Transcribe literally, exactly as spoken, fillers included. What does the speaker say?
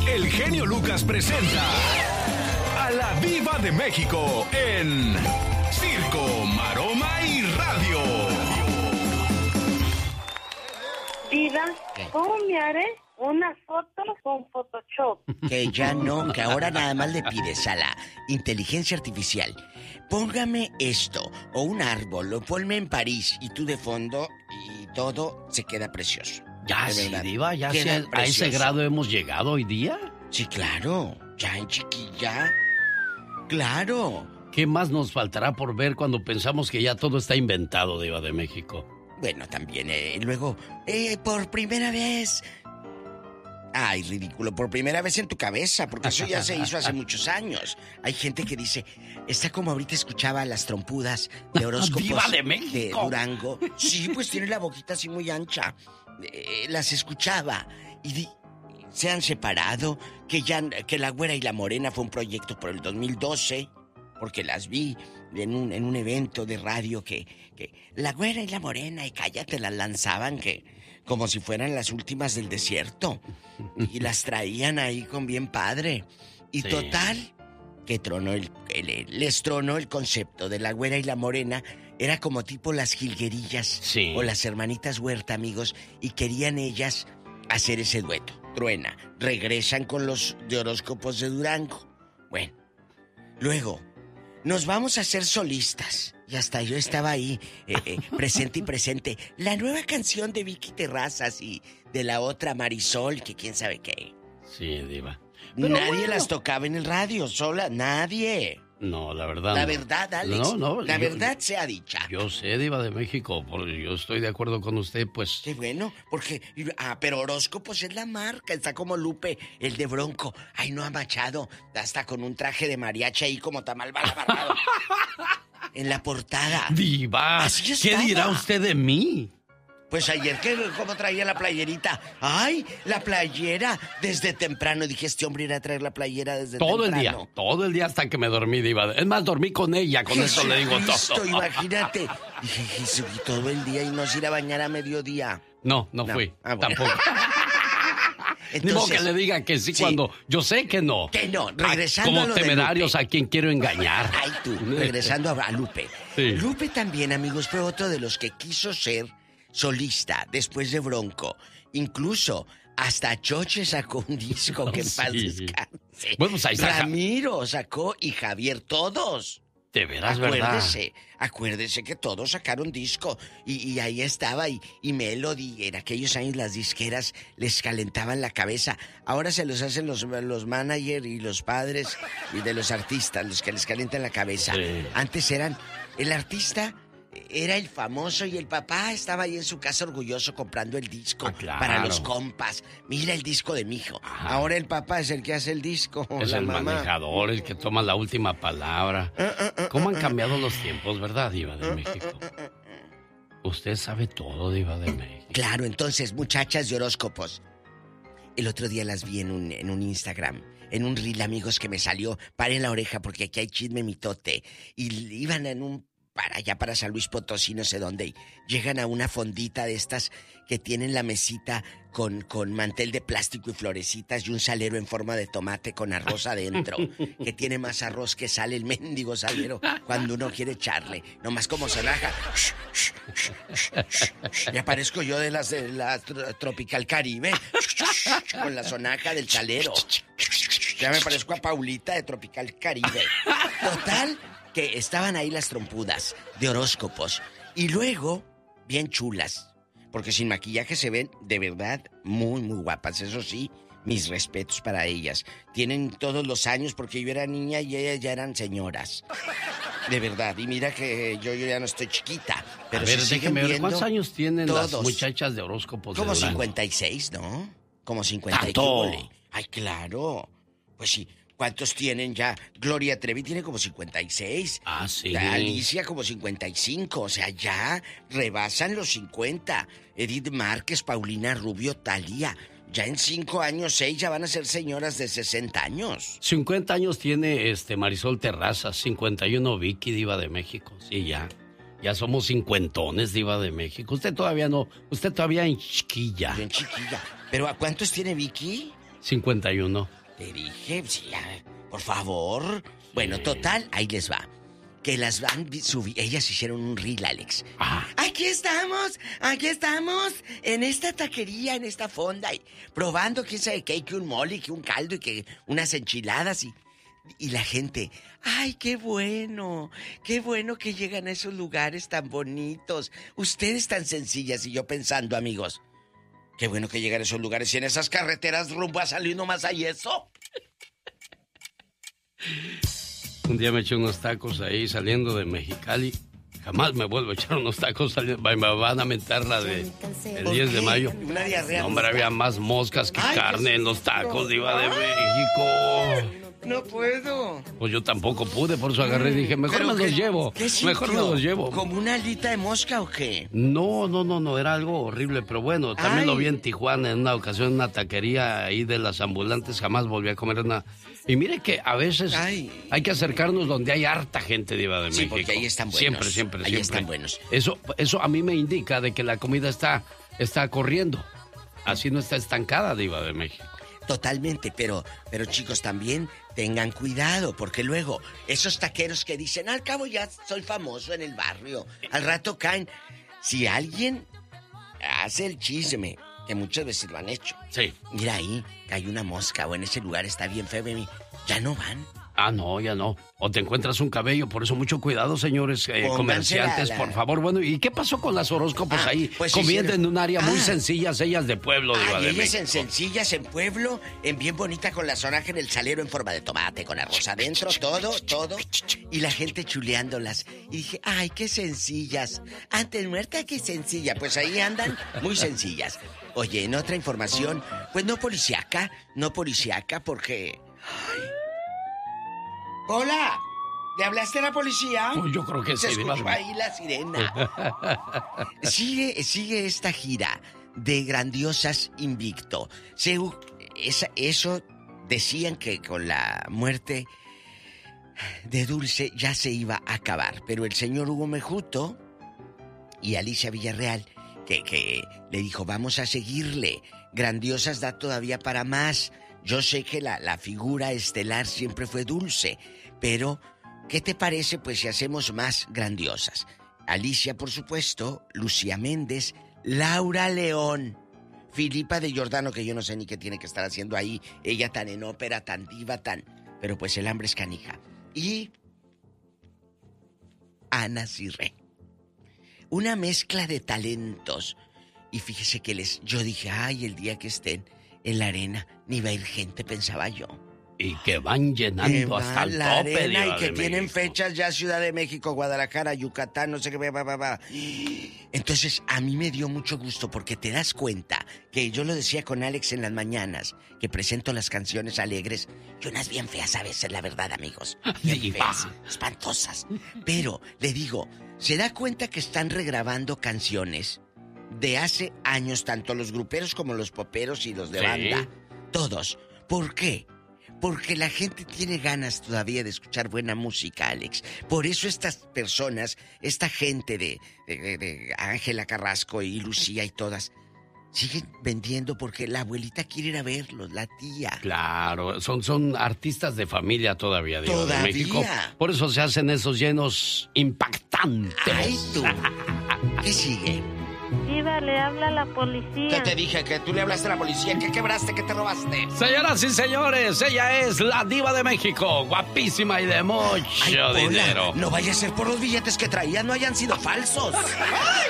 el genio Lucas presenta a la Diva de México en Circo, Maroma y Radio. Diva, ¿cómo me haré una foto con Photoshop? Que ya no, que ahora nada más le pides a la inteligencia artificial: póngame esto, o un árbol, o ponme en París, y tú de fondo, y todo se queda precioso. Ya, de sí, verdad, Diva, ya queda sí, a precioso. ese grado hemos llegado hoy día. Sí, claro, ya en chiquilla. Claro. ¿Qué más nos faltará por ver cuando pensamos que ya todo está inventado, Diva de México? Bueno, también, eh, luego, eh, por primera vez... Ay, ridículo, por primera vez en tu cabeza, porque eso ya se hizo hace muchos años. Hay gente que dice, está como ahorita escuchaba las trompudas de horóscopos ¡Diva de México! de Durango. Sí, pues tiene la boquita así muy ancha. Eh, las escuchaba y di, se han separado, que ya que La Güera y la Morena fue un proyecto por el dos mil doce, porque las vi en un, en un evento de radio que, que La Güera y la Morena, y cállate, las lanzaban que como si fueran las últimas del desierto, y las traían ahí con bien padre. Y sí. Total, que tronó el, el, les tronó el concepto de La Güera y la Morena. Era como tipo las Jilguerillas, sí, o las hermanitas Huerta, amigos, y querían ellas hacer ese dueto. Truena, regresan con los de horóscopos de Durango. Bueno, luego nos vamos a hacer solistas. Y hasta yo estaba ahí, eh, eh, presente y presente. La nueva canción de Vicky Terrazas y de la otra Marisol, que quién sabe qué. Sí, Diva. Pero nadie bueno. las tocaba en el radio, sola, nadie. No, la verdad La no. verdad, Alex. No, no. La yo, verdad sea dicha. Yo sé, Diva de México, porque yo estoy de acuerdo con usted, pues. Qué bueno, porque... Ah, pero horóscopos es la marca, está como Lupe, el de Bronco. Ay, no ha machado, hasta con un traje de mariachi ahí como tamal balabarrado. En la portada. Diva, ¿qué dirá usted de mí? Pues ayer, ¿qué, ¿cómo traía la playerita? ¡Ay, la playera! Desde temprano dije, este hombre irá a traer la playera desde todo temprano. Todo el día, todo el día hasta que me dormí, Diva. Es más, dormí con ella, con eso le digo todo. Imagínate. Dije, Jesús, y todo el día y nos ir a bañar a mediodía. No, no, no fui, ah, bueno. Tampoco. Entonces, ni modo que le diga que sí, sí cuando yo sé que no. Que no, regresando a, como a lo temerarios de a quien quiero engañar. Ay, tú, regresando a, a Lupe. Sí. Lupe también, amigos, fue otro de los que quiso ser solista después de Bronco. Incluso hasta Choche sacó un disco que en sí. paz descanse. Bueno, pues ahí está. Ramiro sacó y Javier, todos. De veras, acuérdese, ¿verdad? Acuérdese que todos sacaron disco y, y ahí estaba y, y Melody. En aquellos años las disqueras les calentaban la cabeza. Ahora se los hacen los, los managers y los padres y de los artistas, los que les calientan la cabeza. Sí. Antes eran el artista... Era el famoso y el papá estaba ahí en su casa orgulloso comprando el disco ah, claro. para los compas. Mira el disco de mi hijo. Ajá. Ahora el papá es el que hace el disco. Es la el mamá. manejador, el que toma la última palabra. Uh, uh, uh, ¿Cómo han cambiado los tiempos, verdad, Diva de México? Usted sabe todo, Diva de México. Claro, entonces, muchachas de horóscopos. El otro día las vi en un, en un Instagram, en un reel, amigos, que me salió. Paren la oreja porque aquí hay chisme mitote. Y iban en un... para allá, para San Luis Potosí, no sé dónde, y llegan a una fondita de estas que tienen la mesita con, con mantel de plástico y florecitas y un salero en forma de tomate con arroz adentro, que tiene más arroz que sale el mendigo salero cuando uno quiere echarle, nomás como sonaja. Me aparezco yo de las de la Tropical Caribe, con la sonaja del salero. Ya me parezco a Paulita de Tropical Caribe. Total, que estaban ahí las trompudas de horóscopos. Y luego, bien chulas, porque sin maquillaje se ven de verdad muy, muy guapas. Eso sí, mis respetos para ellas. Tienen todos los años porque yo era niña y ellas ya eran señoras. De verdad. Y mira que yo, yo ya no estoy chiquita. Pero a ver, si déjeme ver, ¿cuántos años tienen todos. Las muchachas de horóscopos? Como de cincuenta y seis, ¿no? Como cincuenta y seis. Ay, claro. Pues sí. ¿Cuántos tienen ya? Gloria Trevi tiene como cincuenta y seis. Ah, sí. Alicia como cincuenta y cinco. O sea, ya rebasan los cincuenta. Edith Márquez, Paulina Rubio, Thalía. Ya en cinco años, seis, ya van a ser señoras de sesenta años. cincuenta años tiene este Marisol Terrazas, cincuenta y uno Vicky, Diva de México. Sí, ya. Ya somos cincuentones, Diva de México. Usted todavía no, usted todavía en chiquilla. En chiquilla. ¿Pero a cuántos tiene Vicky? cincuenta y uno. Te dije, sí, ya, por favor. Bueno, total, ahí les va. Que las van subir. Ellas hicieron un reel, Alex. Ah. Aquí estamos, aquí estamos, en esta taquería, en esta fonda, y probando quién sabe qué, que un mole, que un caldo y que unas enchiladas y... Y la gente, ¡ay, qué bueno! ¡Qué bueno que llegan a esos lugares tan bonitos! Ustedes tan sencillas. Y yo pensando, amigos, qué bueno que llegan a esos lugares y en esas carreteras rumbo a San Luis nomás hay eso. Un día me eché unos tacos ahí saliendo de Mexicali. Jamás me vuelvo a echar unos tacos saliendo. Me van a mentar la de el diez de mayo. Una diarrea. No, hombre, había más moscas que Ay, carne en los tacos, diva de México. No puedo. Pues yo tampoco pude, por eso agarré y dije, mejor ¿Pero me qué- los llevo. qué Mejor me sintió? los llevo. ¿Como una alita de mosca o qué? No, no, no, no, era algo horrible, pero bueno, también Ay. lo vi en Tijuana en una ocasión en una taquería ahí de las ambulantes, jamás volví a comer una. Y mire que a veces Ay. hay que acercarnos donde hay harta gente, diva de Sí, México. porque ahí están buenos. Siempre, siempre, Ahí siempre. están buenos. Eso, eso a mí me indica de que la comida está, está corriendo. Así no está estancada, diva de México. Totalmente, pero, pero chicos, también tengan cuidado, porque luego esos taqueros que dicen, al cabo ya soy famoso en el barrio, al rato caen. Si alguien hace el chisme, que muchas veces lo han hecho, Sí. mira ahí, hay una mosca o en ese lugar está bien feo, baby, ya no van. Ah, no, ya no. O te encuentras un cabello, por eso mucho cuidado, señores eh, Pónganse comerciantes, la- la- por favor. Bueno, ¿y qué pasó con las horóscopos Ah, ahí? pues comiendo hicieron- en un área muy Ah. sencillas, ellas de pueblo, diva Ay, de ellas en México. sencillas, en pueblo, en bien bonita con la sonaja en el salero en forma de tomate, con arroz adentro, todo, todo. Y la gente chuleándolas. Y dije, ay, qué sencillas. Antes muerta, qué sencilla. Pues ahí andan muy sencillas. Oye, en otra información, pues no policiaca, no policiaca porque... Ay. ¡Hola! ¿Le hablaste a la policía? Pues yo creo que Se sí, diva escuchó de ahí la sirena. Sigue, sigue esta gira de Grandiosas Invicto. Se, esa, eso decían que con la muerte de Dulce ya se iba a acabar. Pero el señor Hugo Mejuto y Alicia Villarreal, que, que le dijo, vamos a seguirle. Grandiosas da todavía para más. Yo sé que la, la figura estelar siempre fue Dulce, pero ¿qué te parece pues si hacemos más Grandiosas? Alicia, por supuesto, Lucía Méndez, Laura León, Filipa de Giordano, que yo no sé ni qué tiene que estar haciendo ahí, ella tan en ópera, tan diva, tan... Pero pues el hambre es canija. Y Ana Cirré. Una mezcla de talentos. Y fíjese que les... Yo dije, ay, el día que estén en la arena, ni va a ir gente, pensaba yo. Y que van llenando Que va hasta el la tope, arena diva y que de tienen México. fechas ya Ciudad de México, Guadalajara, Yucatán, no sé qué, va, va, va. Entonces, a mí me dio mucho gusto porque te das cuenta que yo lo decía con Alex en las mañanas, que presento las canciones alegres y unas bien feas a veces, la verdad, amigos. Bien Diva. feas, espantosas. Pero, le digo, ¿se da cuenta que están regrabando canciones de hace años, tanto los gruperos como los poperos y los de Sí. banda? Todos. ¿Por qué? Porque la gente tiene ganas todavía de escuchar buena música, Alex. Por eso estas personas, esta gente de, de, de Ángela Carrasco y Lucía y todas, siguen vendiendo porque la abuelita quiere ir a verlos, la tía. Claro, son, son artistas de familia todavía, diva de ¿Todavía? México. Por eso se hacen esos llenos impactantes. ¡Ay, tú! ¿Qué sigue? Diva, le habla a la policía. ¿Qué te dije? Que tú le hablaste a la policía. ¿Qué quebraste? ¿Qué te robaste? Señoras y señores, ella es la diva de México, guapísima y de mucho Ay, Pola, dinero. no vaya a ser por los billetes que traían, no hayan sido falsos. ¡Ay!